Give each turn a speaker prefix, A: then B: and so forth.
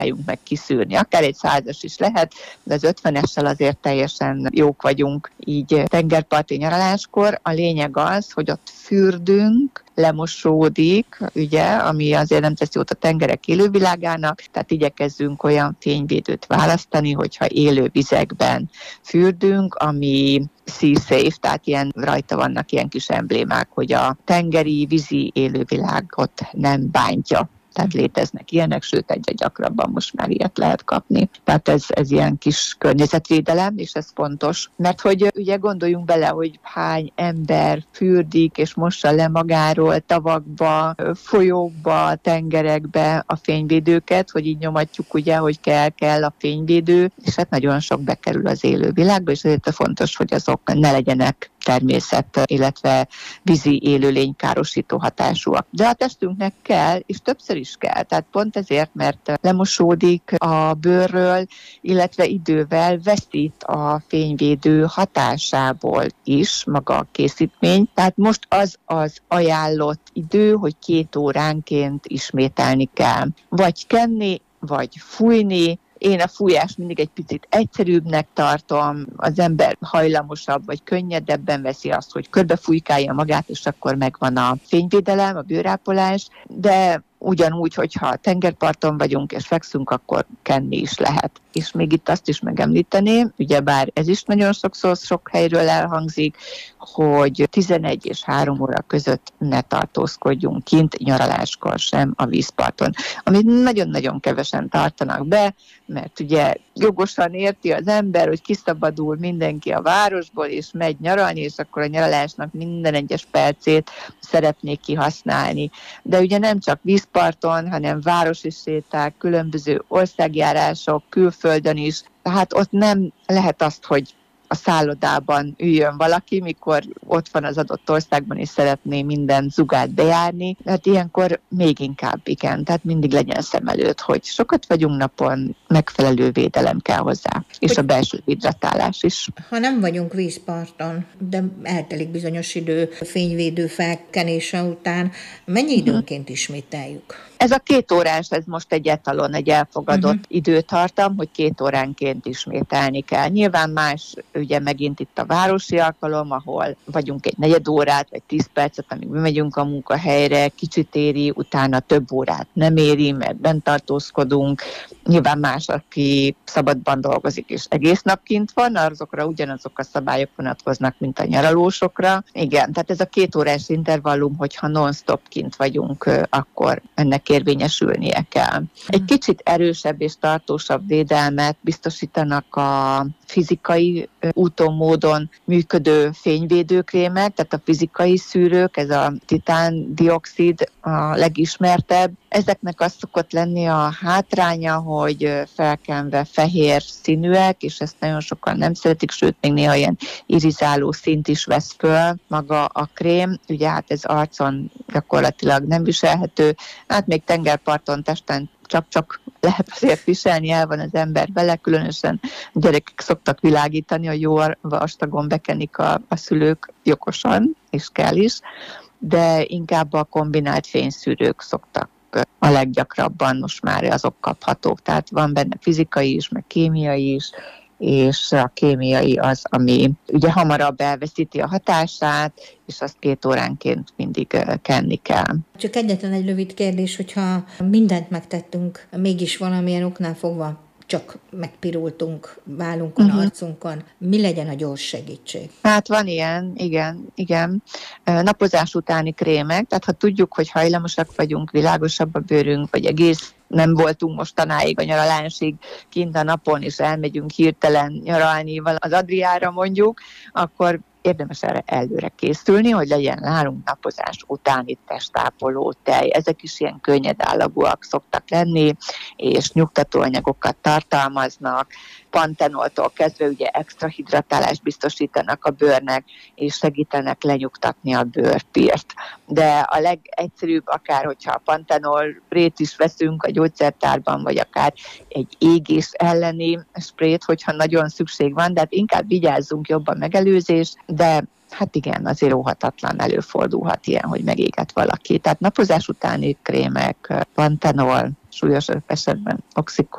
A: próbáljunk meg kiszűrni. Akár egy 100-as is lehet, de az 50-essel azért teljesen jók vagyunk így tengerparti nyaraláskor. A lényeg az, hogy ott fürdünk, lemosódik, ugye, ami azért nem tesz jót a tengerek élővilágának, tehát igyekezzünk olyan fényvédőt választani, hogyha élő vizekben fürdünk, ami sea safe, tehát ilyen rajta vannak ilyen kis emblémák, hogy a tengeri, vízi élővilágot nem bántja. Tehát léteznek ilyenek, sőt egyre gyakrabban most már ilyet lehet kapni. Tehát ez ilyen kis környezetvédelem, és ez fontos. Mert hogy ugye gondoljunk bele, hogy hány ember fürdik és mossa le magáról tavakba, folyókba, tengerekbe a fényvédőket, hogy így nyomatjuk ugye, hogy kell a fényvédő, és hát nagyon sok bekerül az élővilágba, és ezért fontos, hogy azok ne legyenek természet, illetve vízi élőlény károsító hatásúak. De a testünknek kell, és többször is kell. Tehát pont ezért, mert lemosódik a bőrről, illetve idővel veszít a fényvédő hatásából is maga a készítmény. Tehát most az ajánlott idő, hogy 2 óránként ismételni kell. Vagy kenni, vagy fújni. Én a fújást mindig egy picit egyszerűbbnek tartom, az ember hajlamosabb vagy könnyedebben veszi azt, hogy körbefújkálja magát, és akkor megvan a fényvédelem, a bőrápolás, de ugyanúgy, hogyha tengerparton vagyunk és fekszünk, akkor kenni is lehet. És még itt azt is megemlíteném, ugyebár ez is nagyon sokszor sok helyről elhangzik, hogy 11 és 3 óra között ne tartózkodjunk kint nyaraláskor sem a vízparton. Amit nagyon-nagyon kevesen tartanak be, mert ugye jogosan érti az ember, hogy kiszabadul mindenki a városból, és megy nyaralni, és akkor a nyaralásnak minden egyes percét szeretnék kihasználni. De ugye nem csak vízparton, hanem városi séták, különböző országjárások, külföldön is. Tehát ott nem lehet azt, hogy a szállodában üljön valaki, mikor ott van az adott országban, és szeretné minden zugát bejárni. Hát ilyenkor még inkább igen, tehát mindig legyen szem előtt, hogy sokat vagyunk napon, megfelelő védelem kell hozzá, és a belső hidratálás is.
B: Ha nem vagyunk vízparton, de eltelik bizonyos idő fényvédő felkenése után, mennyi időnként ismételjük?
A: Ez a 2 órás, ez most egy etalon, egy elfogadott időtartam, hogy 2 óránként ismételni kell. Nyilván más, ugye megint itt a városi alkalom, ahol vagyunk egy 4 órát, vagy 10 percet, amíg mi megyünk a munkahelyre, kicsit éri, utána több órát nem éri, mert bent tartózkodunk. Nyilván más, aki szabadban dolgozik, és egész nap kint van, azokra ugyanazok a szabályok vonatkoznak, mint a nyaralósokra. Igen, tehát ez a 2 órás intervallum, hogyha non-stop kint vagyunk, akkor ennek érvényesülnie kell. Egy kicsit erősebb és tartósabb védelmet biztosítanak a fizikai úton, módon működő fényvédőkrémek, tehát a fizikai szűrők, ez a titándioxid a legismertebb. Ezeknek az szokott lenni a hátránya, hogy felkenve fehér színűek, és ezt nagyon sokan nem szeretik, sőt, még néha ilyen irizáló színt is vesz föl maga a krém. Ugye hát ez arcon gyakorlatilag nem viselhető, hát még tengerparton testen csak lehet azért viselni, el van az ember vele, különösen a gyerekek szoktak világítani, hogy jó vastagon bekenik a szülők jogosan, és kell is, de inkább a kombinált fényszűrők szoktak a leggyakrabban most már azok kaphatók, tehát van benne fizikai is, meg kémiai is, és a kémiai az, ami ugye hamarabb elveszíti a hatását, és azt 2 óránként mindig kenni kell.
B: Csak egyetlen egy rövid kérdés, hogyha mindent megtettünk, mégis valamilyen oknál fogva csak megpirultunk vállunkon, arcunkon, mi legyen a gyors segítség?
A: Hát van ilyen, igen. Napozás utáni krémek, tehát ha tudjuk, hogy hajlamosak vagyunk, világosabb a bőrünk, vagy egész nem voltunk mostanáig a nyaralásig kint a napon, és elmegyünk hirtelen nyaralni az Adriára mondjuk, akkor érdemes erre előre készülni, hogy legyen nálunk napozás utáni testápoló tej. Ezek is ilyen könnyed-állagúak szoktak lenni, és nyugtatóanyagokat tartalmaznak. Pantenoltól kezdve ugye extra hidratálást biztosítanak a bőrnek, és segítenek lenyugtatni a bőrpírt. De a legegyszerűbb, akár hogyha a pantenol sprét is veszünk a gyógyszertárban, vagy akár egy égés elleni sprét, hogyha nagyon szükség van, de hát inkább vigyázzunk jobb a megelőzés, de hát igen, azért óhatatlan előfordulhat ilyen, hogy megégett valaki. Tehát napozás utáni krémek, pantenol, legsúlyosabb esetben